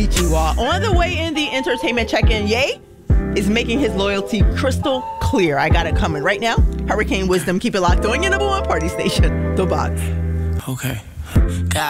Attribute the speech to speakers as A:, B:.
A: Konnichiwa. On the way in the entertainment check-in, Ye is making his loyalty crystal clear. I got it coming right now. Hurricane Wisdom, keep it locked on your number one party station, The Box.
B: Okay. God.